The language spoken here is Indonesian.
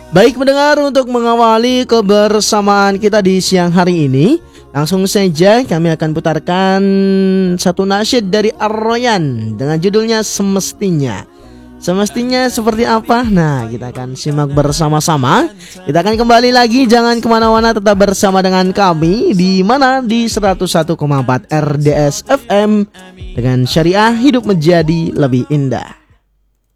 Baik mendengar, untuk mengawali kebersamaan kita di siang hari ini, langsung saja kami akan putarkan satu nasyid dari Ar-Royan dengan judulnya Semestinya. Semestinya seperti apa? Nah, kita akan simak bersama-sama. Kita akan kembali lagi, jangan kemana-mana, tetap bersama dengan kami. Di mana? Di 101,4 RDS FM. Dengan syariah, hidup menjadi lebih indah.